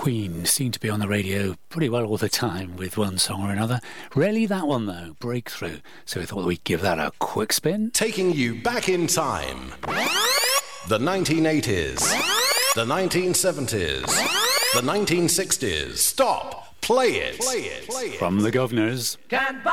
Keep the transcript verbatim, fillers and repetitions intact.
Queen seem to be on the radio pretty well all the time with one song or another. Rarely that one, though, Breakthrough. So we thought we'd give that a quick spin. Taking you back in time. The nineteen eighties. The nineteen seventies. The nineteen sixties. Stop. Play it. Play it. Play it. From the Governors. Can't buy